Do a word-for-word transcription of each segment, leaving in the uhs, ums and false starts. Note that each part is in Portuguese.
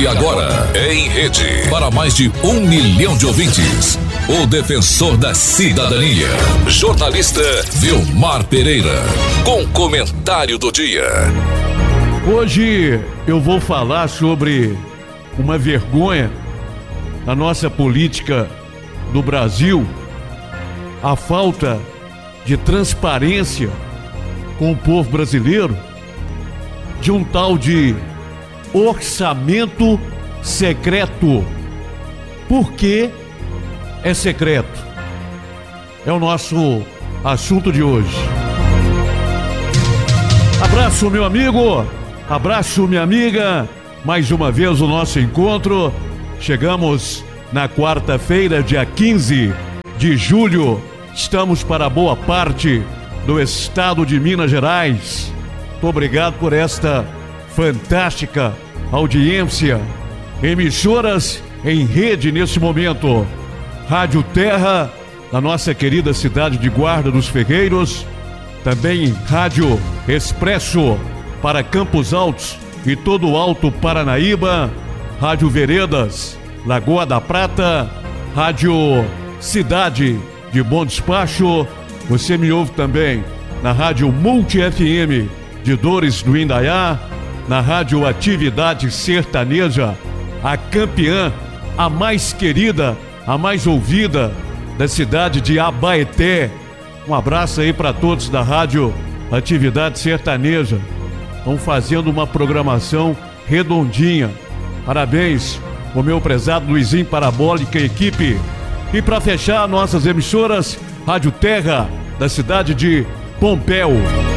E agora, em rede, para mais de um milhão de ouvintes, o defensor da cidadania, jornalista Vilmar Pereira, com comentário do dia. Hoje eu vou falar sobre uma vergonha na nossa política do Brasil, a falta de transparência com o povo brasileiro, de um tal de orçamento secreto. Por que é secreto? É o nosso assunto de hoje. Abraço, meu amigo, abraço, minha amiga. Mais uma vez o nosso encontro. Chegamos na quarta-feira, dia quinze de julho. Estamos para boa parte do estado de Minas Gerais. Muito obrigado por esta fantástica audiência. Emissoras em rede nesse momento. Rádio Terra, da nossa querida cidade de Guarda dos Ferreiros. Também Rádio Expresso para Campos Altos e todo o Alto Paranaíba. Rádio Veredas, Lagoa da Prata. Rádio Cidade de Bom Despacho. Você me ouve também na Rádio Multi F M de Dores do Indaiá, na Rádio Atividade Sertaneja, a campeã, a mais querida, a mais ouvida da cidade de Abaeté. Um abraço aí para todos da Rádio Atividade Sertaneja. Estão fazendo uma programação redondinha. Parabéns ao meu prezado Luizinho Parabólica e equipe. E para fechar nossas emissoras, Rádio Terra, da cidade de Pompéu.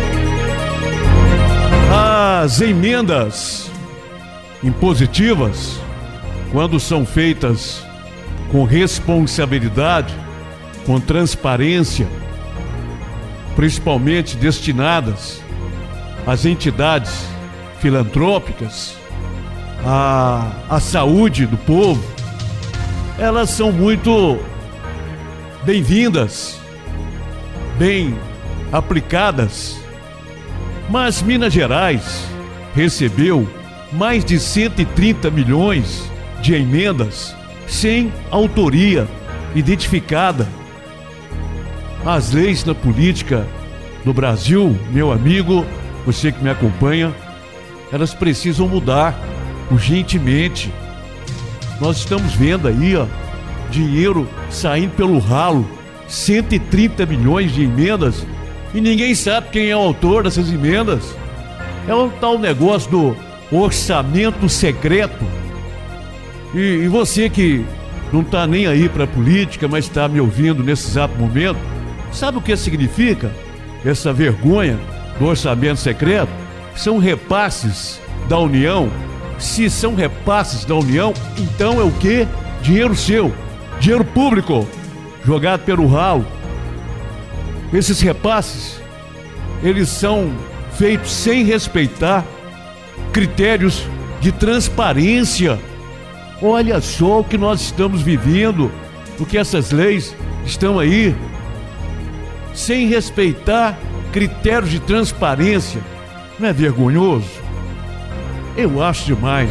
As emendas impositivas, quando são feitas com responsabilidade, com transparência, principalmente destinadas às entidades filantrópicas, à, à saúde do povo, elas são muito bem-vindas, bem aplicadas. Mas Minas Gerais recebeu mais de cento e trinta milhões de emendas sem autoria identificada. As leis na política do Brasil, meu amigo, você que me acompanha, elas precisam mudar urgentemente. Nós estamos vendo aí, ó, dinheiro saindo pelo ralo, cento e trinta milhões de emendas, e ninguém sabe quem é o autor dessas emendas. É um tal negócio do orçamento secreto. E, e você que não está nem aí para a política, mas está me ouvindo nesse exato momento, sabe o que significa essa vergonha do orçamento secreto? São repasses da União. Se são repasses da União, então é o quê? Dinheiro seu, dinheiro público, jogado pelo ralo. Esses repasses, eles são feitos sem respeitar critérios de transparência. Olha só o que nós estamos vivendo, o que essas leis estão aí, sem respeitar critérios de transparência. Não é vergonhoso? Eu acho demais.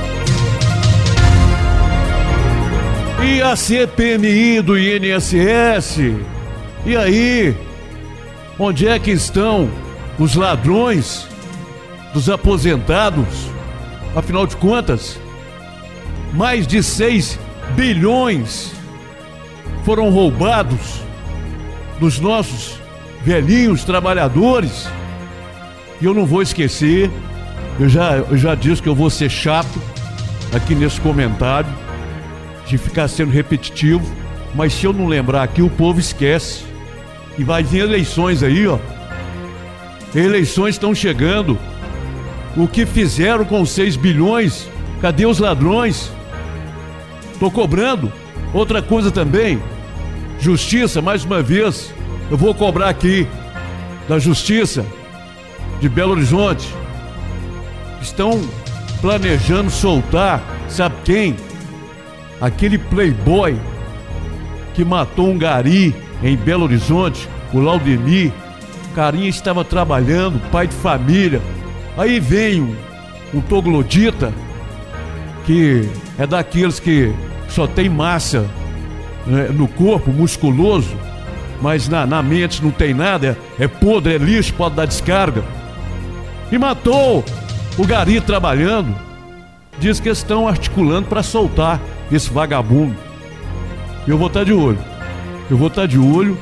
E a C P M I do I N S S? E aí? Onde é que estão os ladrões dos aposentados? Afinal de contas, mais de seis bilhões foram roubados dos nossos velhinhos trabalhadores. E eu não vou esquecer, eu já, eu já disse que eu vou ser chato aqui nesse comentário, de ficar sendo repetitivo, mas se eu não lembrar aqui, o povo esquece. E vai vir eleições aí, ó. Eleições estão chegando. O que fizeram com os seis bilhões? Cadê os ladrões? Tô cobrando. Outra coisa também, Justiça, mais uma vez, eu vou cobrar aqui da Justiça de Belo Horizonte. Estão planejando soltar, sabe quem? Aquele playboy que matou um gari em Belo Horizonte, o Laudemir. O carinha estava trabalhando, pai de família. Aí vem um, um troglodita que é daqueles que só tem massa, né, no corpo, musculoso, mas na, na mente não tem nada, é, é podre, é lixo, pode dar descarga. E matou o gari trabalhando. Diz que estão articulando para soltar esse vagabundo. Eu vou estar de olho. Eu vou estar de olho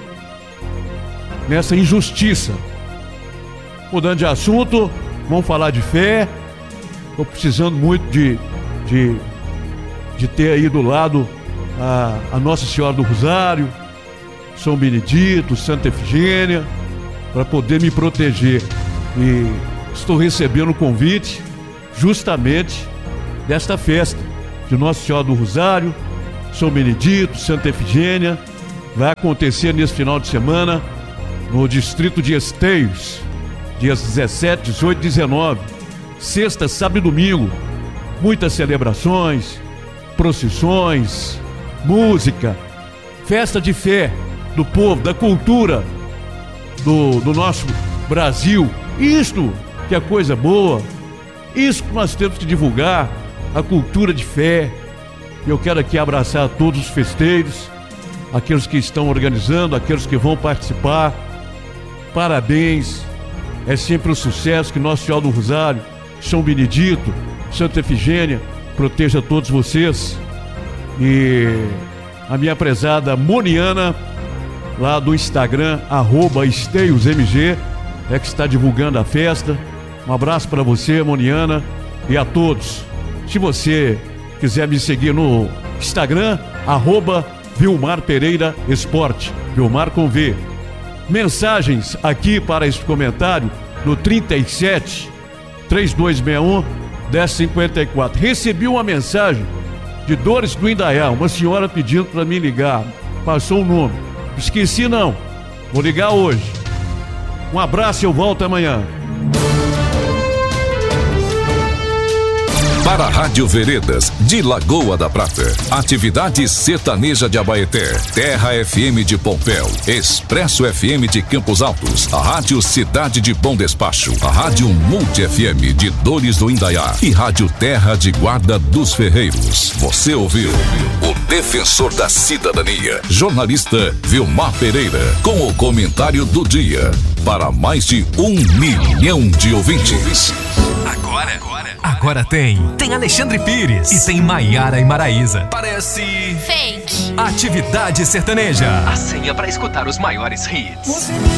nessa injustiça. Mudando de assunto, vamos falar de fé. Estou precisando muito de, de, de ter aí do lado a, a Nossa Senhora do Rosário, São Benedito, Santa Efigênia, para poder me proteger. E estou recebendo o convite justamente desta festa de Nossa Senhora do Rosário, São Benedito, Santa Efigênia. Vai acontecer nesse final de semana no distrito de Esteios, dias dezessete, dezoito e dezenove, sexta, sábado e domingo. Muitas celebrações, procissões, música, festa de fé do povo, da cultura do, do nosso Brasil. Isto que é coisa boa, isso que nós temos que divulgar, a cultura de fé. Eu quero aqui abraçar todos os festeiros, aqueles que estão organizando, aqueles que vão participar. Parabéns, é sempre um sucesso. Que Nossa Senhora do Rosário, São Benedito, Santa Efigênia proteja todos vocês. E a minha prezada Moniana, lá do Instagram, arroba EsteiosMG, é que está divulgando a festa. Um abraço para você, Moniana, e a todos. Se você quiser me seguir no Instagram, arroba Vilmar Pereira Esporte, Vilmar com V. Mensagens aqui para esse comentário no trinta e sete, três dois seis um, um zero cinco quatro. Recebi uma mensagem de Dores do Indaiá, uma senhora pedindo para me ligar. Passou o nome. Esqueci não. Vou ligar hoje. Um abraço e eu volto amanhã. Para a Rádio Veredas de Lagoa da Prata, Atividade Sertaneja de Abaeté, Terra F M de Pompéu, Expresso F M de Campos Altos, a Rádio Cidade de Bom Despacho, a Rádio Multi F M de Dores do Indaiá e Rádio Terra de Guarda dos Ferreiros. Você ouviu o Defensor da Cidadania, jornalista Vilmar Pereira, com o comentário do dia, para mais de um milhão de ouvintes. Agora, agora, agora tem. Tem Alexandre Pires e tem Maiara e Maraísa. Parece fake. Atividade Sertaneja. A senha para escutar os maiores hits.